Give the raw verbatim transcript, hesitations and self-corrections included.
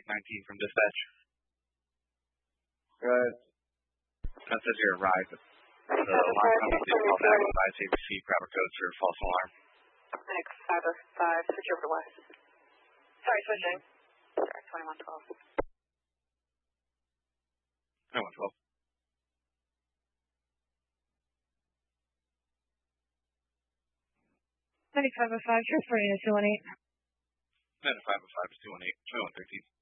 nineteen from dispatch. Good. That says you're arrived. The alarm company did call back and advise you receive proper codes for false alarm. X five oh five, switch over to west. Sorry, switching. Sorry, twenty-one twelve. twenty-one twelve. ninety-five oh five, transferring to two one eight. ninety-five oh five is two one eight, twenty-one thirteen.